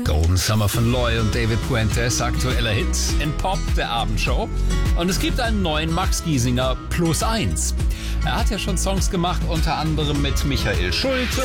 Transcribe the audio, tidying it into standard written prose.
Golden Summer von Loy und David Puentes, aktueller Hit in Pop der Abendshow. Und es gibt einen neuen Max Giesinger +1. Er hat ja schon Songs gemacht, unter anderem mit Michael Schulte